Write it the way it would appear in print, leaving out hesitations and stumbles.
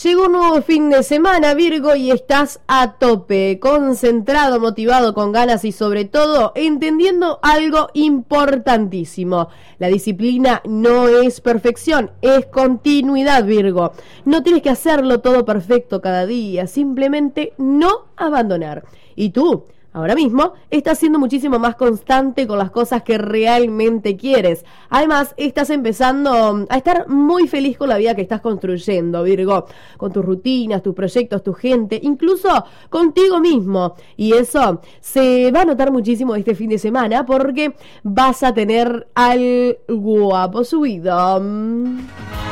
Llegó un nuevo fin de semana, Virgo, y estás a tope, concentrado, motivado, con ganas y sobre todo entendiendo algo importantísimo. La disciplina no es perfección, es continuidad, Virgo. No tienes que hacerlo todo perfecto cada día, simplemente no abandonar. ¿Y tú? Ahora mismo estás siendo muchísimo más constante con las cosas que realmente quieres. Además, estás empezando a estar muy feliz con la vida que estás construyendo, Virgo. Con tus rutinas, tus proyectos, tu gente, incluso contigo mismo. Y eso se va a notar muchísimo este fin de semana porque vas a tener al guapo subido.